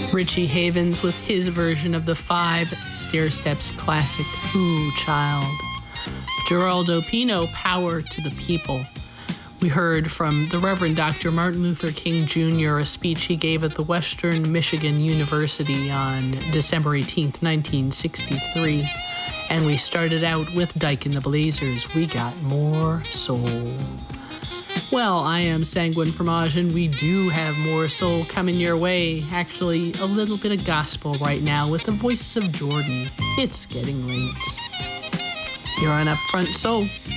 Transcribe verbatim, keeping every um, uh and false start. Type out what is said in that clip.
Richie Havens with his version of the Five Stair Steps classic, Ooh Child. Geraldo Pino, Power to the People. We heard from the Reverend Doctor Martin Luther King Junior, a speech he gave at the Western Michigan University on December eighteenth, nineteen sixty-three. And we started out with Dyke and the Blazers, We Got More Soul. Well, I am Sanguine Fromage, and we do have more soul coming your way. Actually, a little bit of gospel right now with the voices of Jordan. It's getting late. You're on Upfront Soul.